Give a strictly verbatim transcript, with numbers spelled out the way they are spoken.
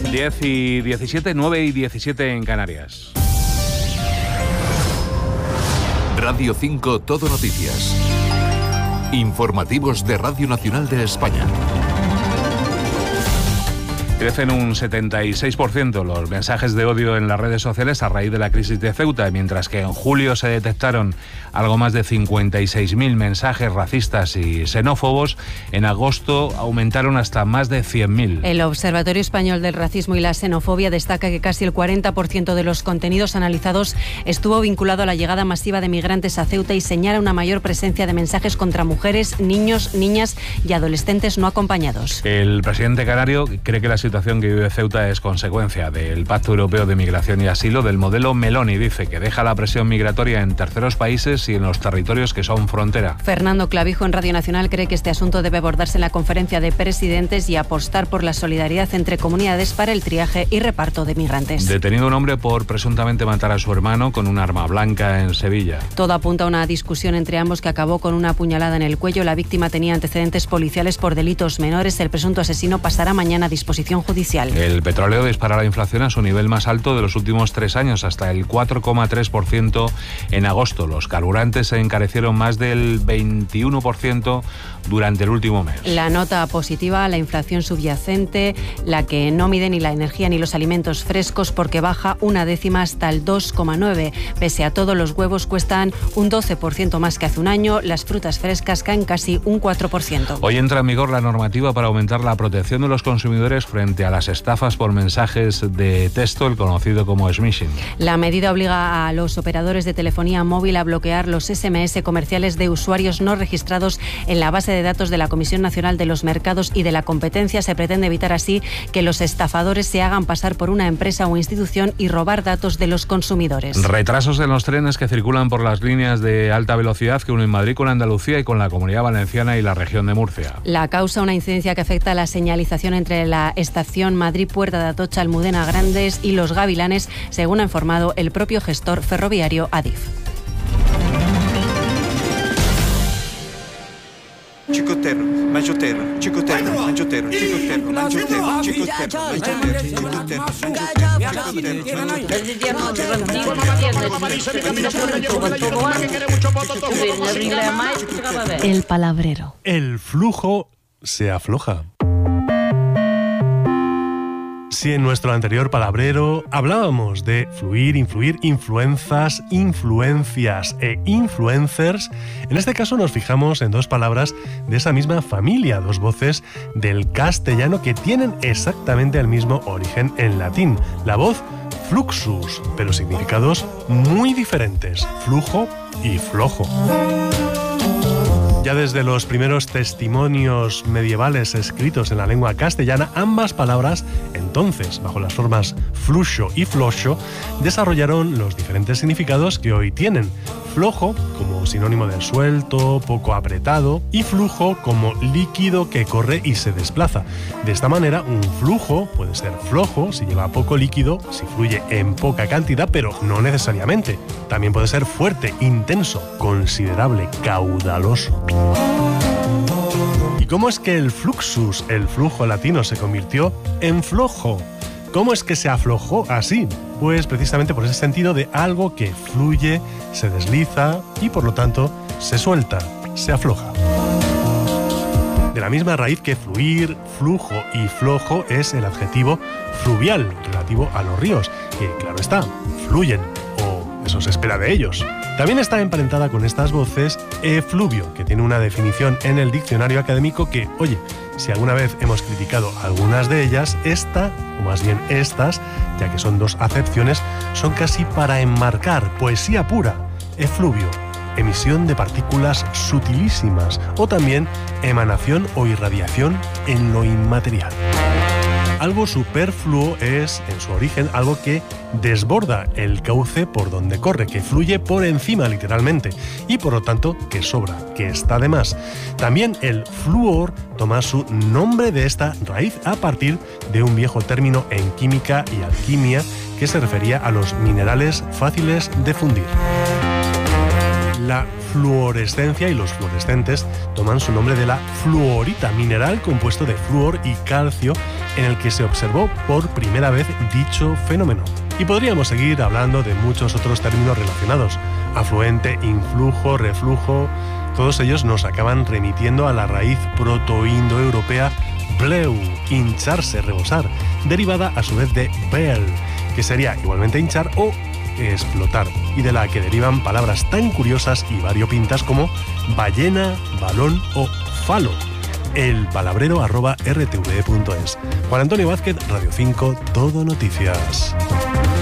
diez y diecisiete, nueve y diecisiete en Canarias. Radio cinco Todo Noticias. Informativos de Radio Nacional de España. Crecen un setenta y seis por ciento los mensajes de odio en las redes sociales a raíz de la crisis de Ceuta, mientras que en julio se detectaron algo más de cincuenta y seis mil mensajes racistas y xenófobos. En agosto aumentaron hasta más de cien mil. El Observatorio Español del Racismo y la Xenofobia destaca que casi el cuarenta por ciento de los contenidos analizados estuvo vinculado a la llegada masiva de migrantes a Ceuta y señala una mayor presencia de mensajes contra mujeres, niños, niñas y adolescentes no acompañados. El presidente canario cree que la La situación que vive Ceuta es consecuencia del Pacto Europeo de Migración y Asilo, del modelo Meloni. Dice que deja la presión migratoria en terceros países y en los territorios que son frontera. Fernando Clavijo en Radio Nacional cree que este asunto debe abordarse en la conferencia de presidentes y apostar por la solidaridad entre comunidades para el triaje y reparto de migrantes. Detenido un hombre por presuntamente matar a su hermano con un arma blanca en Sevilla. Todo apunta a una discusión entre ambos que acabó con una puñalada en el cuello. La víctima tenía antecedentes policiales por delitos menores. El presunto asesino pasará mañana a disposición judicial. El petróleo dispara la inflación a su nivel más alto de los últimos tres años, hasta el cuatro coma tres por ciento en agosto. Los carburantes se encarecieron más del veintiuno por ciento durante el último mes. La nota positiva, la inflación subyacente, la que no mide ni la energía ni los alimentos frescos, porque baja una décima hasta el dos coma nueve. Pese a todo, los huevos cuestan un doce por ciento más que hace un año, las frutas frescas caen casi un cuatro por ciento. Hoy entra en vigor la normativa para aumentar la protección de los consumidores frente a las estafas por mensajes de texto, el conocido como smishing. La medida obliga a los operadores de telefonía móvil a bloquear los ese eme ese comerciales de usuarios no registrados en la base de datos de la Comisión Nacional de los Mercados y de la Competencia. Se pretende evitar así que los estafadores se hagan pasar por una empresa o institución y robar datos de los consumidores. Retrasos en los trenes que circulan por las líneas de alta velocidad que unen Madrid con Andalucía y con la Comunidad Valenciana y la región de Murcia. La causa, una incidencia que afecta a la señalización entre la estación Madrid Puerta de Atocha, Almudena Grandes y Los Gavilanes, según ha informado el propio gestor ferroviario Adif. Chicotero, mangiotero, chicotero, mangiotero, chicotero, mangiotero, chicotero, mangiotero, chicotero. El palabrero. El flujo se afloja. Si en nuestro anterior palabrero hablábamos de fluir, influir, influenzas, influencias e influencers, en este caso nos fijamos en dos palabras de esa misma familia, dos voces del castellano que tienen exactamente el mismo origen en latín. La voz fluxus, pero significados muy diferentes, flujo y flojo. Ya desde los primeros testimonios medievales escritos en la lengua castellana, ambas palabras, entonces bajo las formas fluxo y floxo, desarrollaron los diferentes significados que hoy tienen. Flojo como sinónimo de suelto, poco apretado, y flujo como líquido que corre y se desplaza. De esta manera, un flujo puede ser flojo si lleva poco líquido, si fluye en poca cantidad, pero no necesariamente. También puede ser fuerte, intenso, considerable, caudaloso. ¿Y cómo es que el fluxus, el flujo latino, se convirtió en flojo? ¿Cómo es que se aflojó así? Pues precisamente por ese sentido de algo que fluye, se desliza y por lo tanto se suelta, se afloja. De la misma raíz que fluir, flujo y flojo es el adjetivo fluvial, relativo a los ríos, que claro está, fluyen, o eso se espera de ellos. También está emparentada con estas voces efluvio, que tiene una definición en el diccionario académico que, oye, si alguna vez hemos criticado algunas de ellas, esta, o más bien estas, ya que son dos acepciones, son casi para enmarcar poesía pura. Efluvio, emisión de partículas sutilísimas, o también emanación o irradiación en lo inmaterial. Algo superfluo es, en su origen, algo que desborda el cauce por donde corre, que fluye por encima literalmente, y por lo tanto que sobra, que está de más. También el flúor toma su nombre de esta raíz a partir de un viejo término en química y alquimia que se refería a los minerales fáciles de fundir. La fluorescencia y los fluorescentes toman su nombre de la fluorita, mineral compuesto de flúor y calcio en el que se observó por primera vez dicho fenómeno. Y podríamos seguir hablando de muchos otros términos relacionados: afluente, influjo, reflujo. Todos ellos nos acaban remitiendo a la raíz protoindoeuropea bleu, hincharse, rebosar, derivada a su vez de bel, que sería igualmente hinchar o explotar, y de la que derivan palabras tan curiosas y variopintas como ballena, balón o falo. El palabrero arroba r t v punto es. Juan Antonio Vázquez, Radio cinco, Todo Noticias.